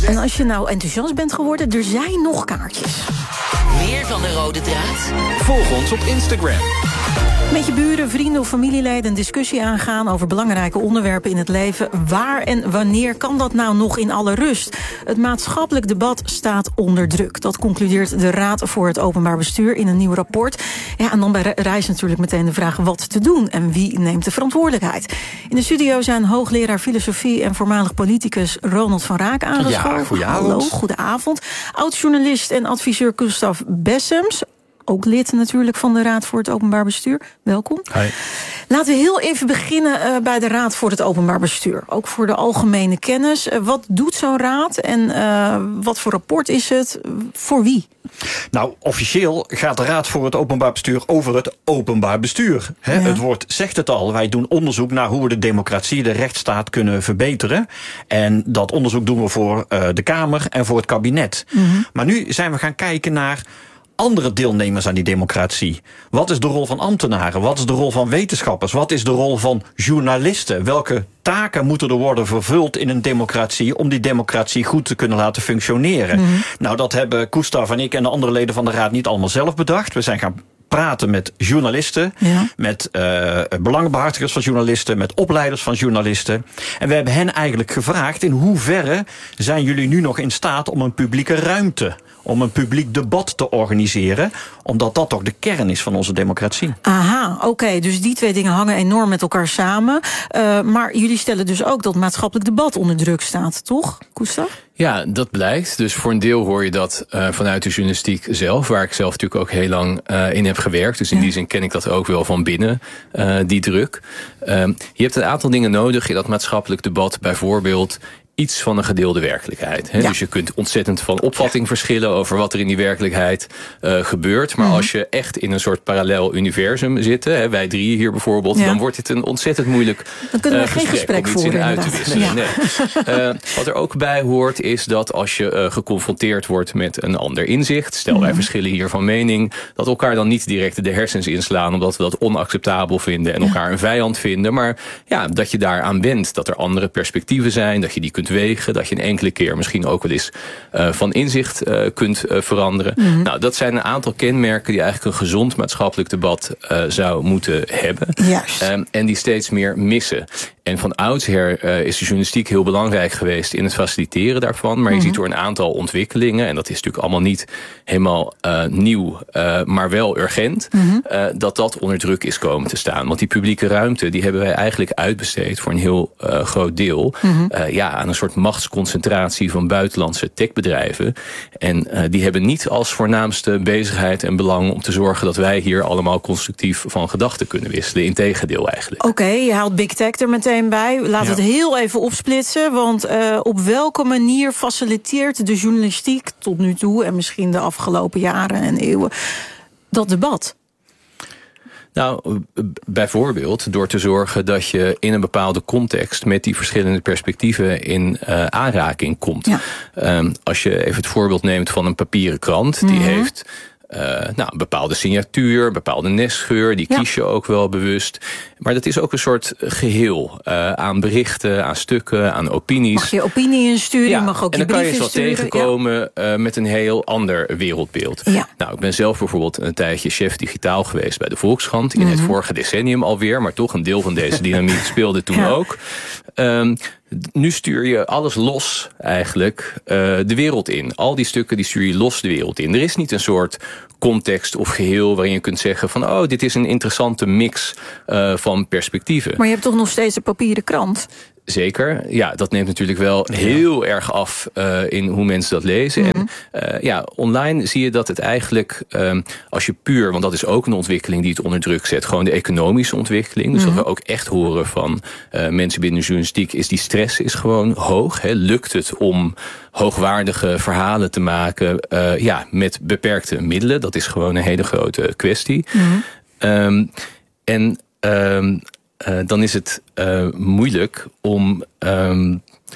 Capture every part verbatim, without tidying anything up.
En als je nou enthousiast bent geworden, er zijn nog kaartjes. Meer van de rode draad? Volg ons op Instagram. Met je buren, vrienden of familieleden een discussie aangaan over belangrijke onderwerpen in het leven. Waar en wanneer kan dat nou nog in alle rust? Het maatschappelijk debat staat onder druk. Dat concludeert de Raad voor het Openbaar Bestuur in een nieuw rapport. Ja, en dan bij Rijs natuurlijk meteen de vraag wat te doen en wie neemt de verantwoordelijkheid. In de studio zijn hoogleraar filosofie en voormalig politicus Ronald van Raak aangeschoven. Ja, goedenavond. Hallo, goedenavond. Oud-journalist en adviseur Gustav Bessems. Ook lid natuurlijk van de Raad voor het Openbaar Bestuur. Welkom. Hi. Laten we heel even beginnen uh, bij de Raad voor het Openbaar Bestuur. Ook voor de algemene kennis. Uh, wat doet zo'n raad en uh, wat voor rapport is het? Voor wie? Nou, officieel gaat de Raad voor het Openbaar Bestuur over het openbaar bestuur. He, ja. Het woord zegt het al. Wij doen onderzoek naar hoe we de democratie, de rechtsstaat kunnen verbeteren. En dat onderzoek doen we voor uh, de Kamer en voor het kabinet. Mm-hmm. Maar nu zijn we gaan kijken naar andere deelnemers aan die democratie. Wat is de rol van ambtenaren? Wat is de rol van wetenschappers? Wat is de rol van journalisten? Welke taken moeten er worden vervuld in een democratie om die democratie goed te kunnen laten functioneren? Mm-hmm. Nou, dat hebben Gustav en ik en de andere leden van de Raad niet allemaal zelf bedacht. We zijn gaan praten met journalisten, ja. met uh, belangenbehartigers van journalisten, met opleiders van journalisten. En we hebben hen eigenlijk gevraagd: in hoeverre zijn jullie nu nog in staat om een publieke ruimte, om een publiek debat te organiseren, omdat dat toch de kern is van onze democratie. Aha, oké, okay, dus die twee dingen hangen enorm met elkaar samen. Uh, maar jullie stellen dus ook dat maatschappelijk debat onder druk staat, toch, Gustav? Ja, dat blijkt. Dus voor een deel hoor je dat uh, vanuit de journalistiek zelf, waar ik zelf natuurlijk ook heel lang uh, in heb gewerkt. Dus in ja. die zin ken ik dat ook wel van binnen, uh, die druk. Uh, je hebt een aantal dingen nodig in dat maatschappelijk debat. Bijvoorbeeld iets van een gedeelde werkelijkheid. Hè? Ja. Dus je kunt ontzettend van opvatting verschillen over wat er in die werkelijkheid uh, gebeurt. Maar mm-hmm. als je echt in een soort parallel universum zit, hè, wij drieën hier bijvoorbeeld, ja. dan wordt dit een ontzettend moeilijk dan kunnen we uh, geen gesprek, gesprek om iets voeren, in uit te wisselen. Ja. Nee. Uh, wat er ook bij hoort is dat als je uh, geconfronteerd wordt met een ander inzicht, stel mm-hmm. wij verschillen hier van mening, dat elkaar dan niet direct de hersens inslaan omdat we dat onacceptabel vinden en ja. elkaar een vijand vinden. Maar ja, dat je daaraan wendt, dat er andere perspectieven zijn, dat je die kunt wegen, dat je een enkele keer misschien ook wel eens uh, van inzicht uh, kunt uh, veranderen. Mm-hmm. Nou, dat zijn een aantal kenmerken die eigenlijk een gezond maatschappelijk debat uh, zou moeten hebben. Um, en die steeds meer missen. En van oudsher uh, is de journalistiek heel belangrijk geweest in het faciliteren daarvan. Maar mm-hmm. je ziet door een aantal ontwikkelingen, en dat is natuurlijk allemaal niet helemaal uh, nieuw, uh, maar wel urgent, mm-hmm. uh, dat dat onder druk is komen te staan. Want die publieke ruimte, die hebben wij eigenlijk uitbesteed voor een heel uh, groot deel mm-hmm. uh, ja, aan een soort machtsconcentratie van buitenlandse techbedrijven. En uh, die hebben niet als voornaamste bezigheid en belang om te zorgen dat wij hier allemaal constructief van gedachten kunnen wisselen. Integendeel eigenlijk. Oké, okay, je haalt Big Tech er meteen bij. Laten we ja. het heel even opsplitsen. Want uh, op welke manier faciliteert de journalistiek tot nu toe, en misschien de afgelopen jaren en eeuwen, dat debat? Nou, bijvoorbeeld door te zorgen dat je in een bepaalde context met die verschillende perspectieven in uh, aanraking komt. Ja. Um, als je even het voorbeeld neemt van een papieren krant, die mm-hmm. heeft Uh, nou, een bepaalde signatuur, een bepaalde nestgeur, die ja. kies je ook wel bewust. Maar dat is ook een soort geheel uh, aan berichten, aan stukken, aan opinies. Mag je opinie insturen, ja. mag ook je brief insturen. En dan kan je eens wat tegenkomen ja. uh, met een heel ander wereldbeeld. Ja. Nou, ik ben zelf bijvoorbeeld een tijdje chef digitaal geweest bij de Volkskrant. In mm-hmm. het vorige decennium alweer, maar toch een deel van deze dynamiek speelde toen ja. ook. Um, Nu stuur je alles los eigenlijk uh, de wereld in. Al die stukken die stuur je los de wereld in. Er is niet een soort context of geheel waarin je kunt zeggen van oh, dit is een interessante mix uh, van perspectieven. Maar je hebt toch nog steeds een papieren krant? Zeker, ja, dat neemt natuurlijk wel heel ja. erg af uh, in hoe mensen dat lezen. Mm-hmm. En uh, ja, online zie je dat het eigenlijk, um, als je puur, want dat is ook een ontwikkeling die het onder druk zet, gewoon de economische ontwikkeling. Dus mm-hmm. dat we ook echt horen van uh, mensen binnen de journalistiek, is die stress is gewoon hoog. Hè. Lukt het om hoogwaardige verhalen te maken uh, ja, met beperkte middelen? Dat is gewoon een hele grote kwestie. Mm-hmm. Um, en um, Uh, dan is het uh, moeilijk om um,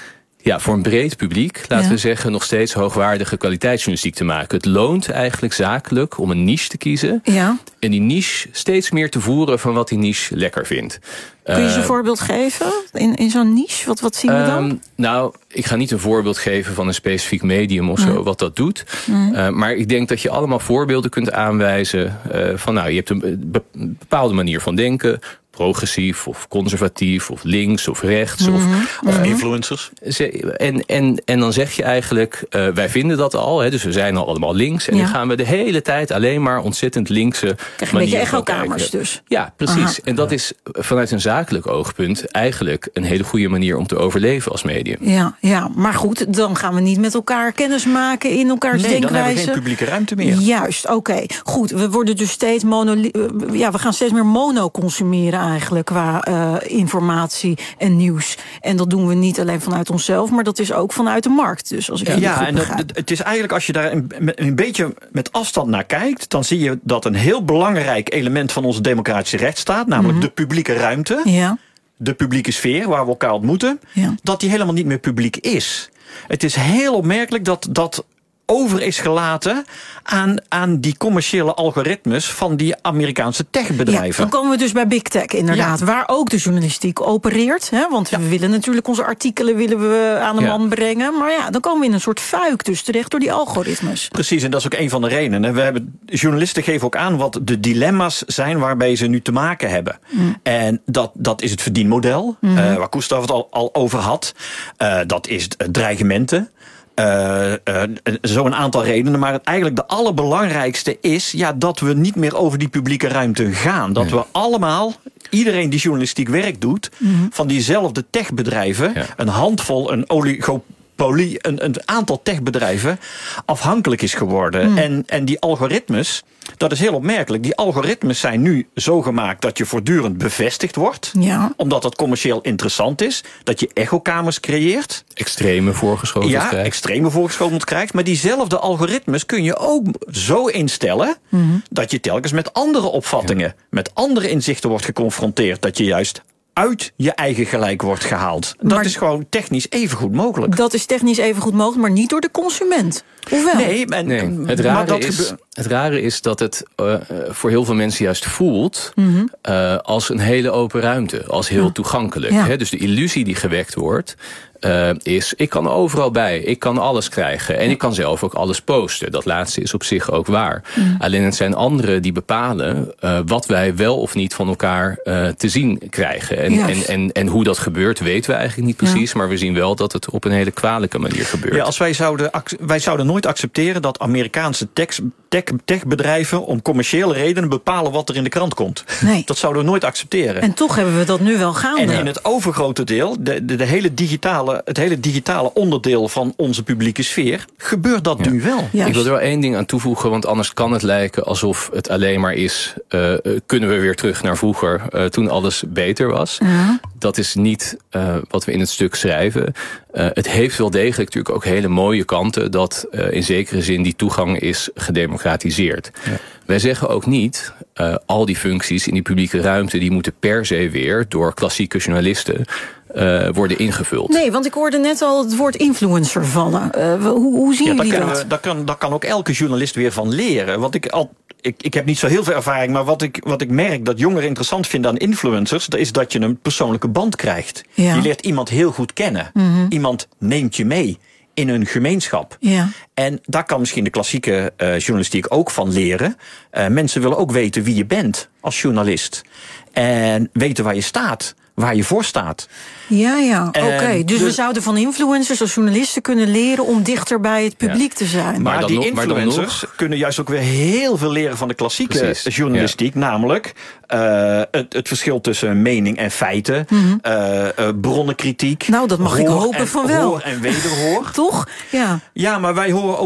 Ja, voor een breed publiek, laten Ja. we zeggen, nog steeds hoogwaardige kwaliteitsjournalistiek te maken. Het loont eigenlijk zakelijk om een niche te kiezen. Ja. En die niche steeds meer te voeren van wat die niche lekker vindt. Kun je eens een Uh, voorbeeld geven in, in zo'n niche? Wat, wat zien we dan? Um, nou, ik ga niet een voorbeeld geven van een specifiek medium of zo, Nee. wat dat doet. Nee. Uh, maar ik denk dat je allemaal voorbeelden kunt aanwijzen uh, van, nou, je hebt een be- bepaalde manier van denken. Progressief of conservatief of links of rechts. Mm-hmm. Of, Of influencers. Ze- En, en, en dan zeg je eigenlijk, uh, wij vinden dat al, hè, dus we zijn al allemaal links. En Ja. dan gaan we de hele tijd alleen maar ontzettend linkse Krijg je een beetje manieren van echokamers kijken. dus. Ja, precies. Aha. En dat is vanuit een zakelijk oogpunt eigenlijk een hele goede manier om te overleven als medium. Ja, ja, maar goed, dan gaan we niet met elkaar kennis maken in elkaars Nee, dan denkwijze. hebben we geen publieke ruimte meer. Juist, oké. Goed, we worden dus steeds mono, ja, we gaan steeds meer mono consumeren eigenlijk qua uh, informatie en nieuws. En dat doen we niet alleen vanuit onszelf, maar dat is ook vanuit de markt. Dus als ik jullie Ja, goed en dat, begrijp. het is eigenlijk als je daar een, een beetje met afstand naar kijkt, dan zie je dat een heel belangrijk element van onze democratische rechtsstaat, namelijk Mhm. de publieke ruimte, Ja, de publieke sfeer waar we elkaar ontmoeten, Ja. dat die helemaal niet meer publiek is. Het is heel opmerkelijk dat dat over is gelaten aan, aan die commerciële algoritmes van die Amerikaanse ja, techbedrijven. dan komen we dus bij Big Tech inderdaad, Ja. waar ook de journalistiek opereert. Hè, want we willen natuurlijk onze artikelen willen we aan de Ja. man brengen. Maar ja, dan komen we in een soort fuik dus terecht door die algoritmes. Precies, en dat is ook een van de redenen. We hebben, journalisten geven ook aan wat de dilemma's zijn waarbij ze nu te maken hebben. Mm. En dat, dat is het verdienmodel, Mm-hmm. uh, waar Koestaf het al, al over had. Uh, dat is uh, dreigementen. Uh, uh, Zo'n aantal redenen, maar het, eigenlijk de allerbelangrijkste is ja, dat we niet meer over die publieke ruimte gaan. Dat Ja. we allemaal, iedereen die journalistiek werk doet, Mm-hmm. van diezelfde techbedrijven, Ja. een handvol, een oligopolie, een, een aantal techbedrijven afhankelijk is geworden. Mm. En, en die algoritmes, dat is heel opmerkelijk. Die algoritmes zijn nu zo gemaakt dat je voortdurend bevestigd wordt. Ja. Omdat het commercieel interessant is. Dat je echokamers creëert. Extreme voorgeschoten Ja, krijgt. extreme voorgeschoteld krijgt. Maar diezelfde algoritmes kun je ook zo instellen Mm-hmm. dat je telkens met andere opvattingen, met andere inzichten wordt geconfronteerd. Dat je juist uit je eigen gelijk wordt gehaald. Dat Maar- is gewoon technisch even goed mogelijk. Dat is technisch even goed mogelijk, maar niet door de consument. Hoewel. Nee, en, Nee, het maar rare, dat is, gebe- het rare is dat het uh, voor heel veel mensen juist voelt Mhm. uh, als een hele open ruimte, als heel toegankelijk. Ja. Hè? Dus de illusie die gewekt wordt uh, is, ik kan overal bij, ik kan alles krijgen en ik kan zelf ook alles posten. Dat laatste is op zich ook waar. Mhm. Alleen het zijn anderen die bepalen uh, wat wij wel of niet van elkaar uh, te zien krijgen. En, en, Juist. en, en hoe dat gebeurt weten we eigenlijk niet precies, maar we zien wel dat het op een hele kwalijke manier gebeurt. Ja, als wij zouden, ac- wij zouden nooit accepteren dat Amerikaanse tech, tech, techbedrijven om commerciële redenen bepalen wat er in de krant komt. Nee. Dat zouden we nooit accepteren. En toch hebben we dat nu wel gaande. En in het overgrote deel, de, de, de hele digitale, het hele digitale onderdeel van onze publieke sfeer, gebeurt dat nu wel. Juist. Ik wil er wel één ding aan toevoegen, want anders kan het lijken alsof het alleen maar is, uh, kunnen we weer terug naar vroeger, uh, toen alles beter was. Ja. Dat is niet uh, wat we in het stuk schrijven. Uh, het heeft wel degelijk natuurlijk ook hele mooie kanten, dat uh, in zekere zin die toegang is gedemocratiseerd. Ja. Wij zeggen ook niet, uh, al die functies in die publieke ruimte, die moeten per se weer door klassieke journalisten Uh, worden ingevuld. Nee, want ik hoorde net al het woord influencer vallen. Uh, hoe, hoe zien Ja, daar, jullie kunnen dat? we, daar, kan, daar kan ook elke journalist weer van leren. Want ik, al, ik, ik heb niet zo heel veel ervaring, maar wat ik, wat ik merk dat jongeren interessant vinden aan influencers, dat is dat je een persoonlijke band krijgt. Ja. Je leert iemand heel goed kennen. Mm-hmm. Iemand neemt je mee in een gemeenschap. Ja. En daar kan misschien de klassieke uh, journalistiek ook van leren. Uh, mensen willen ook weten wie je bent als journalist. En weten waar je staat. Waar je voor staat. Ja, ja, oké. Okay. Dus, dus we zouden van influencers als journalisten kunnen leren om dichter bij het publiek ja. te zijn. Maar, maar die nog, influencers maar kunnen juist ook weer heel veel leren van de klassieke Precies. journalistiek. Ja. Namelijk uh, het, het verschil tussen mening en feiten. Mm-hmm. uh, uh, bronnenkritiek. Nou, dat mag ik hopen en, van wel. Hoor en wederhoor. Toch? Ja. Ja, maar wij horen ook van opleidingen.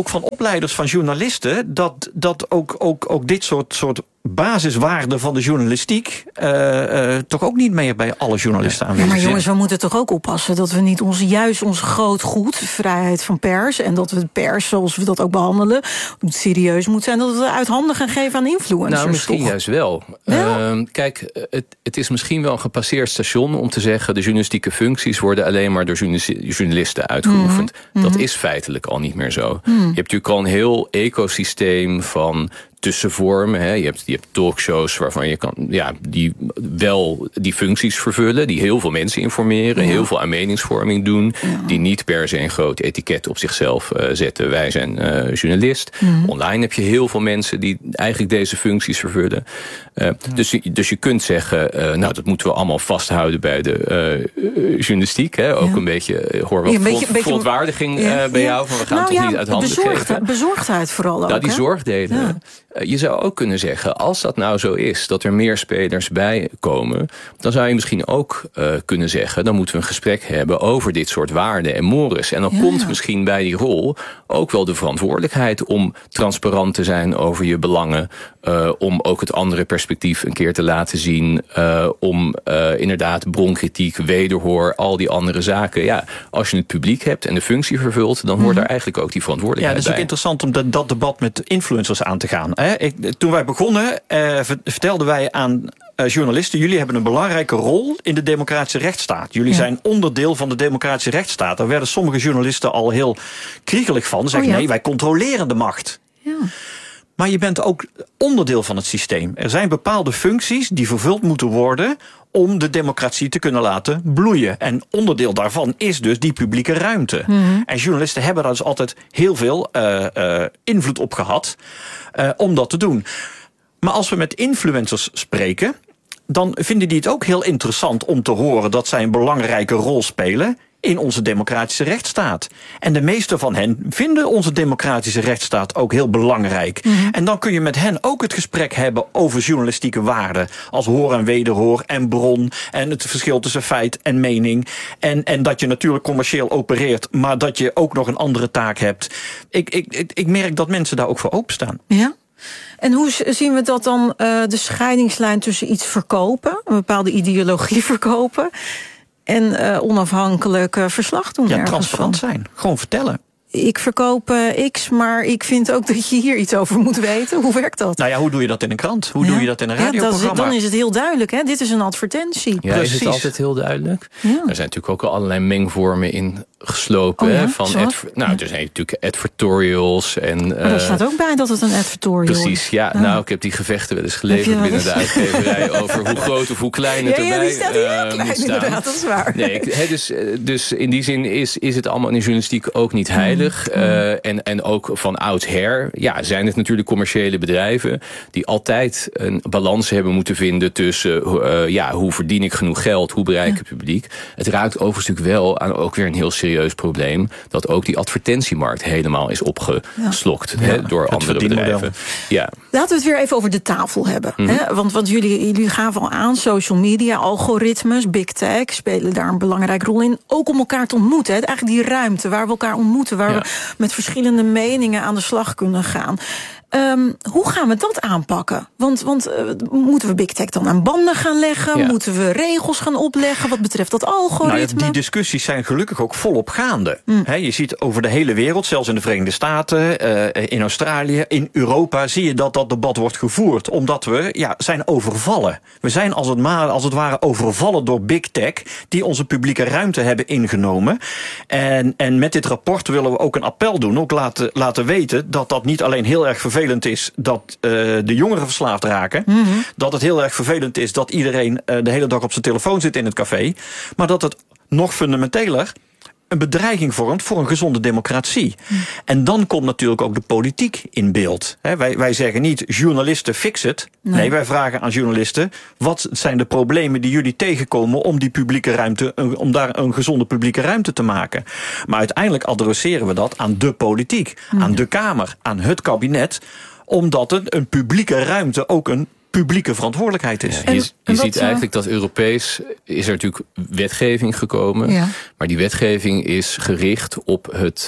opleiders van journalisten dat, dat ook, ook, ook dit soort, soort basiswaarden van de journalistiek uh, uh, toch ook niet meer bij alle journalisten aanwezig zijn. Ja, maar zijn. jongens, we moeten toch ook oppassen dat we niet ons, juist ons groot goed, vrijheid van pers, en dat we de pers, zoals we dat ook behandelen, serieus moet zijn, dat we het uit handen gaan geven aan influencers. Nou, misschien toch? juist wel. wel? Uh, kijk, het, het is misschien wel een gepasseerd station om te zeggen, de journalistieke functies worden alleen maar door journalisten uitgeoefend. Mm-hmm. Dat is feitelijk al niet meer zo. Mm. Je hebt natuurlijk al een heel ecosysteem van tussenvormen. Hè. Je hebt, je hebt talkshows waarvan je kan, ja, die wel die functies vervullen, die heel veel mensen informeren, ja. heel veel aan meningsvorming doen, ja. die niet per se een groot etiket op zichzelf uh, zetten. Wij zijn uh, journalist. Mm-hmm. Online heb je heel veel mensen die eigenlijk deze functies vervullen. Uh, ja. dus, dus je kunt zeggen, uh, nou, dat moeten we allemaal vasthouden bij de uh, journalistiek. Hè. Ook ja. een beetje, uh, hoor wel ja, veron, verontwaardiging ja. uh, bij ja. jou, van we gaan nou, toch ja, niet uit handen bezorgd, geven. Bezorgdheid vooral ook. Nou, die hè? zorgdelen. Ja. Je zou ook kunnen zeggen, als dat nou zo is, dat er meer spelers bij komen, dan zou je misschien ook uh, kunnen zeggen, dan moeten we een gesprek hebben over dit soort waarden en mores. En dan ja, komt ja. misschien bij die rol ook wel de verantwoordelijkheid om transparant te zijn over je belangen, uh, om ook het andere perspectief een keer te laten zien, uh, om uh, inderdaad bronkritiek, wederhoor, al die andere zaken. Ja, als je het publiek hebt en de functie vervult, dan hoort mm-hmm. daar eigenlijk ook die verantwoordelijkheid bij. Ja, dat is ook interessant om dat, dat debat met influencers aan te gaan. Ik, toen wij begonnen, eh, vertelden wij aan uh, journalisten, jullie hebben een belangrijke rol in de democratische rechtsstaat. Jullie ja. zijn onderdeel van de democratische rechtsstaat. Daar werden sommige journalisten al heel kriegelig van. Ze zeggen, oh, ja. nee, wij controleren de macht. Ja. Maar je bent ook onderdeel van het systeem. Er zijn bepaalde functies die vervuld moeten worden om de democratie te kunnen laten bloeien. En onderdeel daarvan is dus die publieke ruimte. Mm-hmm. En journalisten hebben daar dus altijd heel veel uh, uh, invloed op gehad uh, om dat te doen. Maar als we met influencers spreken, dan vinden die het ook heel interessant om te horen dat zij een belangrijke rol spelen in onze democratische rechtsstaat. En de meeste van hen vinden onze democratische rechtsstaat ook heel belangrijk. Mm-hmm. En dan kun je met hen ook het gesprek hebben over journalistieke waarden, als hoor en wederhoor en bron, en het verschil tussen feit en mening. En, en dat je natuurlijk commercieel opereert, maar dat je ook nog een andere taak hebt. Ik, ik, ik, ik merk dat mensen daar ook voor openstaan. Ja. En hoe zien we dat dan, uh, de scheidingslijn tussen iets verkopen, een bepaalde ideologie verkopen, en uh, onafhankelijk uh, verslag doen? Ja, transparant van. zijn. Gewoon vertellen. Ik verkoop uh, X, maar ik vind ook dat je hier iets over moet weten. Hoe werkt dat? Nou ja, hoe doe je dat in een krant? Hoe ja. doe je dat in een radioprogramma? Ja, dat is, dan is het heel duidelijk, hè? Dit is een advertentie. Ja, Precies. Is het altijd heel duidelijk? Ja. Er zijn natuurlijk ook al allerlei mengvormen in geslopen. Oh ja? Hè, van adver- nou, er zijn natuurlijk advertorials. En, maar er uh, staat ook bij dat het een advertorial is. Precies, ja. ja. Nou, ik heb die gevechten wel eens geleverd binnen de uitgeverij over hoe groot of hoe klein het ja, erbij ja, die staat heel uh, klein, moet staan. Inderdaad, dat is waar. Nee, he, dus, dus in die zin is, is het allemaal in de journalistiek ook niet heilig. Mm. Uh, en, en ook van oudsher ja, zijn het natuurlijk commerciële bedrijven die altijd een balans hebben moeten vinden tussen uh, ja, hoe verdien ik genoeg geld, hoe bereik ik ja. het publiek. Het raakt overigens natuurlijk wel aan ook weer een heel serieus probleem, dat ook die advertentiemarkt helemaal is opgeslokt ja. hè, ja, door andere bedrijven. Ja. Laten we het weer even over de tafel hebben. Mm-hmm. Hè? Want, want jullie, jullie gaven al aan, social media, algoritmes, big tech spelen daar een belangrijke rol in. Ook om elkaar te ontmoeten. Hè? Eigenlijk die ruimte waar we elkaar ontmoeten, waar ja. we met verschillende meningen aan de slag kunnen gaan. Um, hoe gaan we dat aanpakken? Want, want uh, moeten we big tech dan aan banden gaan leggen? Ja. Moeten we regels gaan opleggen wat betreft dat algoritme? Nou ja, die discussies zijn gelukkig ook volop gaande. Mm. He, je ziet over de hele wereld, zelfs in de Verenigde Staten, uh, in Australië, in Europa, zie je dat dat debat wordt gevoerd. Omdat we ja, zijn overvallen. We zijn als het, maar, als het ware overvallen door big tech, die onze publieke ruimte hebben ingenomen. En, en met dit rapport willen we ook een appel doen, ook laten, laten weten dat dat niet alleen heel erg vervelend is dat uh, de jongeren verslaafd raken. Mm-hmm. Dat het heel erg vervelend is dat iedereen uh, de hele dag op zijn telefoon zit in het café. Maar dat het nog fundamenteler een bedreiging vormt voor een gezonde democratie. Mm. En dan komt natuurlijk ook de politiek in beeld. He, wij, wij zeggen niet, journalisten fix het. Nee. nee, wij vragen aan journalisten, wat zijn de problemen die jullie tegenkomen om die publieke ruimte, om daar een gezonde publieke ruimte te maken. Maar uiteindelijk adresseren we dat aan de politiek, mm. aan de Kamer, aan het kabinet, omdat het een publieke ruimte ook een publieke verantwoordelijkheid is. Ja, je je en ziet wat, eigenlijk dat Europees is er natuurlijk wetgeving gekomen. Ja. Maar die wetgeving is gericht op het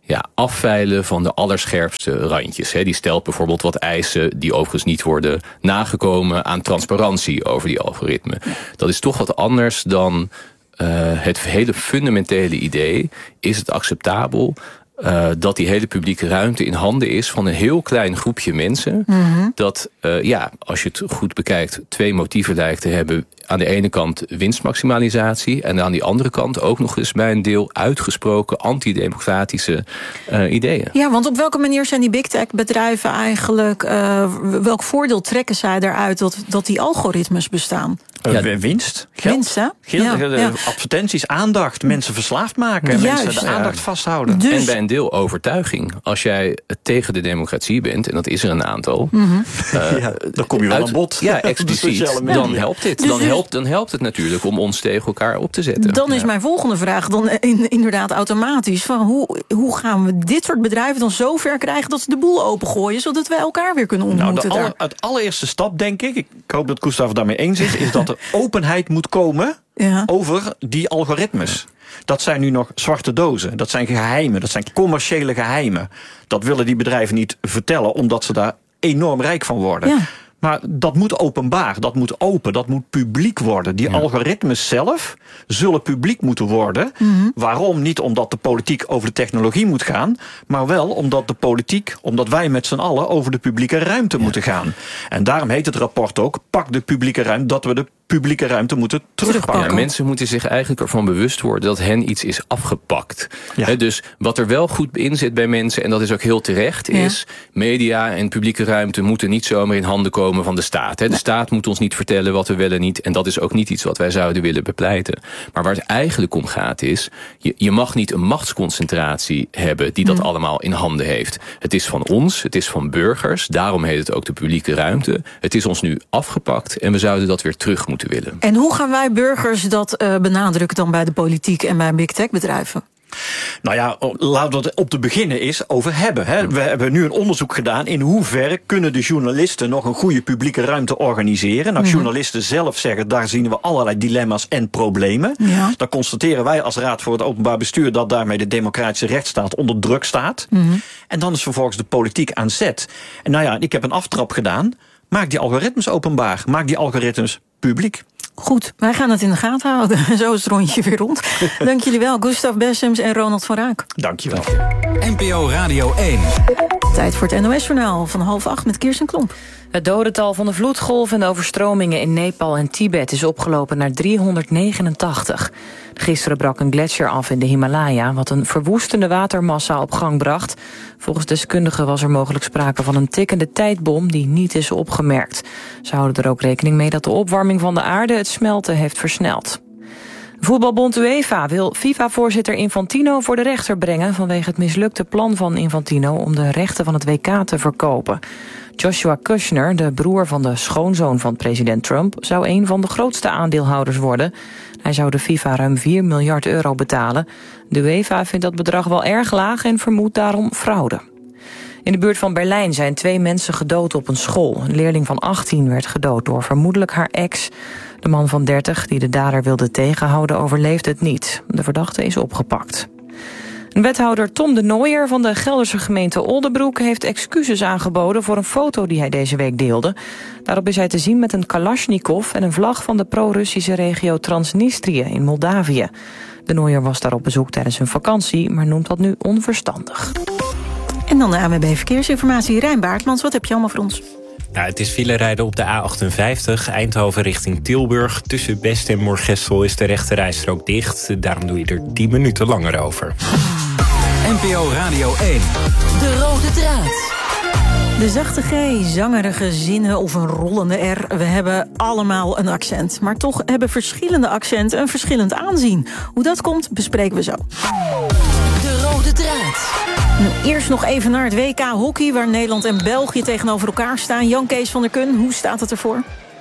ja, afveilen van de allerscherpste randjes. He, die stelt bijvoorbeeld wat eisen die overigens niet worden nagekomen aan transparantie over die algoritmen. Dat is toch wat anders dan uh, het hele fundamentele idee. Is het acceptabel Uh, dat die hele publieke ruimte in handen is van een heel klein groepje mensen. Mm-hmm. Dat, uh, ja, als je het goed bekijkt, twee motieven lijkt te hebben. Aan de ene kant winstmaximalisatie en aan die andere kant ook nog eens bij een deel uitgesproken antidemocratische uh, ideeën. Ja, want op welke manier zijn die big tech bedrijven eigenlijk, uh, welk voordeel trekken zij eruit dat, dat die algoritmes bestaan? Ja, winst, geld, winst, hè? Geld, ja, ja. advertenties, aandacht, mensen verslaafd maken, Juist, mensen de aandacht ja. vasthouden. Dus, en bij een deel overtuiging. Als jij tegen de democratie bent, en dat is er een aantal, mm-hmm. uh, ja, dan kom je wel uit, aan bod. Ja, expliciet. Dan helpt dit. Dus, dan, helpt, dan helpt het natuurlijk om ons tegen elkaar op te zetten. Dan is ja. mijn volgende vraag dan in, inderdaad automatisch van hoe, hoe gaan we dit soort bedrijven dan zo ver krijgen dat ze de boel opengooien, zodat wij elkaar weer kunnen ontmoeten? Nou, de aller, het allereerste stap, denk ik, ik hoop dat Gustav het daarmee eens is, is dat er openheid moet komen ja. over die algoritmes. Dat zijn nu nog zwarte dozen. Dat zijn geheimen. Dat zijn commerciële geheimen. Dat willen die bedrijven niet vertellen, omdat ze daar enorm rijk van worden. Ja. Maar dat moet openbaar, dat moet open, dat moet publiek worden. Die ja. algoritmes zelf zullen publiek moeten worden. Mm-hmm. Waarom? Niet omdat de politiek over de technologie moet gaan, maar wel omdat de politiek, omdat wij met z'n allen over de publieke ruimte ja. moeten gaan. En daarom heet het rapport ook, pak de publieke ruimte, dat we de publieke ruimte moeten terugpakken. Ja, mensen moeten zich eigenlijk ervan bewust worden dat hen iets is afgepakt. Ja. He, dus wat er wel goed in zit bij mensen, en dat is ook heel terecht, ja. is media en publieke ruimte moeten niet zomaar in handen komen van de staat. He, de staat moet ons niet vertellen wat we wel en niet, en dat is ook niet iets wat wij zouden willen bepleiten. Maar waar het eigenlijk om gaat is, je, je mag niet een machtsconcentratie hebben die dat mm. allemaal in handen heeft. Het is van ons, het is van burgers, daarom heet het ook de publieke ruimte. Het is ons nu afgepakt en we zouden dat weer terug moeten willen. En hoe gaan wij burgers dat uh, benadrukken dan bij de politiek en bij big tech bedrijven? Nou ja, laten we het op te beginnen is over hebben. Hè. We hebben nu een onderzoek gedaan in hoeverre kunnen de journalisten nog een goede publieke ruimte organiseren. Nou, mm-hmm. journalisten zelf zeggen, daar zien we allerlei dilemma's en problemen. Ja. Dan constateren wij als Raad voor het Openbaar Bestuur dat daarmee de democratische rechtsstaat onder druk staat. Mm-hmm. En dan is vervolgens de politiek aan zet. En nou ja, ik heb een aftrap gedaan. Maak die algoritmes openbaar. Maak die algoritmes publiek. Goed, wij gaan het in de gaten houden. Zo is het rondje weer rond. Dank jullie wel, Gustav Bessems en Ronald van Raak. Dank je wel. N P O Radio één. Tijd voor het N O S-journaal van half acht met Kirsten Klomp. Het dodental van de vloedgolf en de overstromingen in Nepal en Tibet is opgelopen naar driehonderdnegenentachtig. Gisteren brak een gletsjer af in de Himalaya, wat een verwoestende watermassa op gang bracht. Volgens deskundigen was er mogelijk sprake van een tikkende tijdbom die niet is opgemerkt. Ze houden er ook rekening mee dat de opwarming van de aarde het smelten heeft versneld. Voetbalbond UEFA wil FIFA-voorzitter Infantino voor de rechter brengen vanwege het mislukte plan van Infantino om de rechten van het W K te verkopen. Joshua Kushner, de broer van de schoonzoon van president Trump, zou een van de grootste aandeelhouders worden. Hij zou de FIFA ruim vier miljard euro betalen. De UEFA vindt dat bedrag wel erg laag en vermoedt daarom fraude. In de buurt van Berlijn zijn twee mensen gedood op een school. Een leerling van achttien werd gedood door vermoedelijk haar ex. De man van dertig, die de dader wilde tegenhouden, overleefde het niet. De verdachte is opgepakt. Wethouder Tom de Nooijer van de Gelderse gemeente Oldebroek heeft excuses aangeboden voor een foto die hij deze week deelde. Daarop is hij te zien met een Kalashnikov en een vlag van de pro-Russische regio Transnistrië in Moldavië. De Nooijer was daar op bezoek tijdens een vakantie, maar noemt dat nu onverstandig. En dan de A N W B Verkeersinformatie. Rijn Baartmans, wat heb je allemaal voor ons? Ja, het is filerijden op de A achtenvijftig, Eindhoven richting Tilburg. Tussen Best en Moergestel is de rechte rijstrook dicht. Daarom doe je er tien minuten langer over. N P O Radio één. De rode draad. De zachte G, zangerige zinnen of een rollende R. We hebben allemaal een accent. Maar toch hebben verschillende accenten een verschillend aanzien. Hoe dat komt, bespreken we zo. De rode draad. Eerst nog even naar het W K hockey, waar Nederland en België tegenover elkaar staan. Jan Kees van der Kun, hoe staat het ervoor?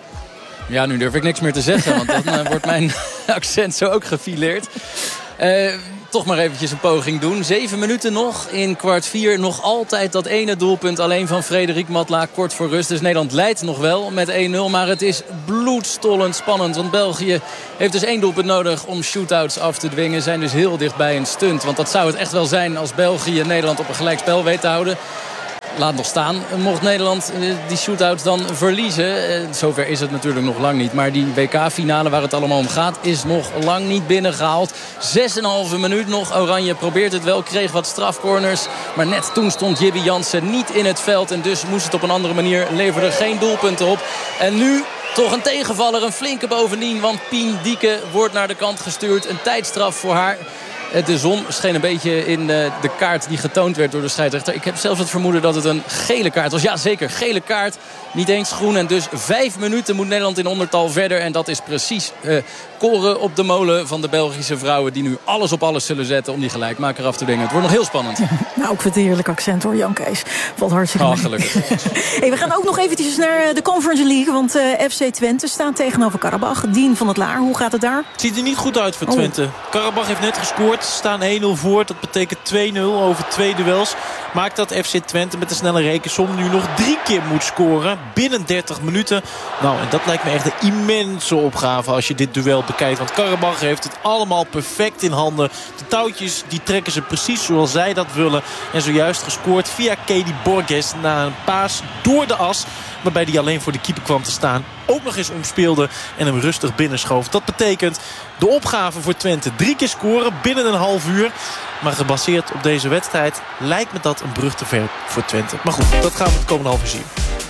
Ja, nu durf ik niks meer te zeggen, want dan uh, wordt mijn accent zo ook gefileerd. Uh, toch maar eventjes een poging doen. Zeven minuten nog in kwart vier. Nog altijd dat ene doelpunt alleen van Frederik Matla kort voor rust. Dus Nederland leidt nog wel met één nul. Maar het is bloedstollend spannend. Want België heeft dus één doelpunt nodig om shootouts af te dwingen. Zijn dus heel dichtbij een stunt. Want dat zou het echt wel zijn als België Nederland op een gelijkspel weet te houden. Laat nog staan, mocht Nederland die shootouts dan verliezen. Zover is het natuurlijk nog lang niet. Maar die W K-finale waar het allemaal om gaat is nog lang niet binnengehaald. Zes en een halve minuut nog. Oranje probeert het wel, kreeg wat strafcorners. Maar net toen stond Jibby Jansen niet in het veld. En dus moest het op een andere manier, leverde geen doelpunten op. En nu toch een tegenvaller, een flinke bovendien. Want Pien Dieke wordt naar de kant gestuurd. Een tijdstraf voor haar. De zon scheen een beetje in de, de kaart die getoond werd door de scheidsrechter. Ik heb zelfs het vermoeden dat het een gele kaart was. Ja, zeker, gele kaart. Niet eens groen. En dus vijf minuten moet Nederland in ondertal verder. En dat is precies uh, koren op de molen van de Belgische vrouwen... die nu alles op alles zullen zetten om die gelijkmaker af te dwingen. Het wordt nog heel spannend. Nou, ik vind het een heerlijk accent hoor, Jan Kees. Valt hartstikke oh, gelukkig. Hey, we gaan ook nog eventjes naar de Conference League. Want uh, F C Twente staat tegenover Karabach. Dien van het Laar, hoe gaat het daar? Het ziet er niet goed uit voor Twente. Oh. Karabach heeft net gescoord. Ze staan één nul voor. Dat betekent twee nul over twee duels. Maakt dat F C Twente met een snelle rekensom nu nog drie keer moet scoren. Binnen dertig minuten. Nou, en dat lijkt me echt een immense opgave als je dit duel bekijkt. Want Karabach heeft het allemaal perfect in handen. De touwtjes, die trekken ze precies zoals zij dat willen. En zojuist gescoord via Kady Borges na een paas door de as. Waarbij hij alleen voor de keeper kwam te staan. Ook nog eens omspeelde en hem rustig binnenschoof. Dat betekent de opgave voor Twente. Drie keer scoren binnen een half uur. Maar gebaseerd op deze wedstrijd lijkt me dat een brug te ver voor Twente. Maar goed, dat gaan we het komende half uur zien.